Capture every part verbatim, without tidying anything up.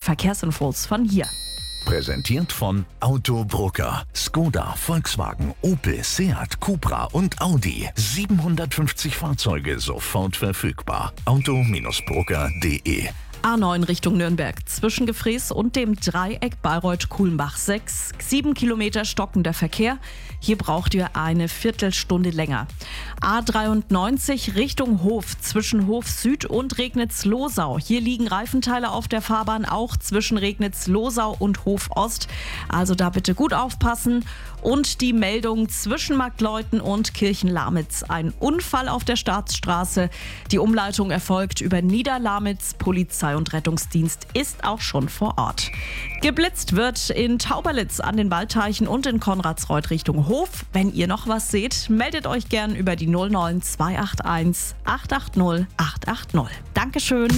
Verkehrsinfos von hier. Präsentiert von Autobroker. Skoda, Volkswagen, Opel, Seat, Cupra und Audi. siebenhundertfünfzig Fahrzeuge sofort verfügbar. auto Bindestrich broker punkt de. A neun Richtung Nürnberg. Zwischen Gefrees und dem Dreieck Bayreuth-Kuhlenbach sechs. Sieben Kilometer stockender Verkehr. Hier braucht ihr eine Viertelstunde länger. A dreiundneunzig Richtung Hof. Zwischen Hof Süd und Regnitz-Losau. Hier liegen Reifenteile auf der Fahrbahn, auch zwischen Regnitz-Losau und Hof Ost. Also da bitte gut aufpassen. Und die Meldung zwischen Marktleuten und Kirchenlamitz. Ein Unfall auf der Staatsstraße. Die Umleitung erfolgt über Niederlamitz. Polizei und Rettungsdienst ist auch schon vor Ort. Geblitzt wird in Tauberlitz an den Waldteichen und in Konradsreuth Richtung Hof. Wenn ihr noch was seht, meldet euch gern über die null neun zwei acht eins acht acht null acht acht null. Dankeschön.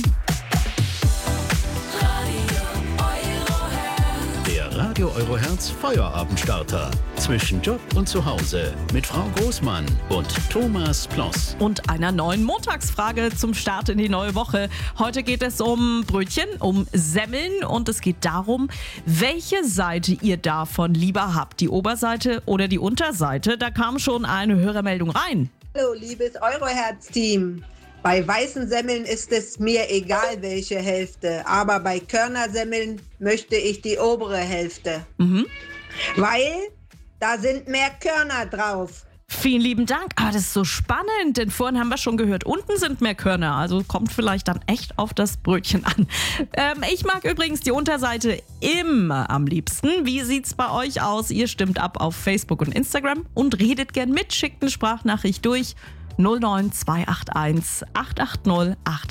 Radio Eurohertz Feuerabendstarter. Zwischen Job und Zuhause mit Frau Großmann und Thomas Ploss. Und einer neuen Montagsfrage zum Start in die neue Woche. Heute geht es um Brötchen, um Semmeln und es geht darum, welche Seite ihr davon lieber habt. Die Oberseite oder die Unterseite? Da kam schon eine Hörermeldung rein. Hallo, liebes Euroherz-Team. Bei weißen Semmeln ist es mir egal, welche Hälfte, aber bei Körnersemmeln möchte ich die obere Hälfte. Mhm. Weil da sind mehr Körner drauf. Vielen lieben Dank. Ah, das ist so spannend, denn vorhin haben wir schon gehört, unten sind mehr Körner, also kommt vielleicht dann echt auf das Brötchen an. Ähm, ich mag übrigens die Unterseite immer am liebsten. Wie sieht's bei euch aus? Ihr stimmt ab auf Facebook und Instagram und redet gern mit, schickt eine Sprachnachricht durch null neun zwei acht eins acht acht null acht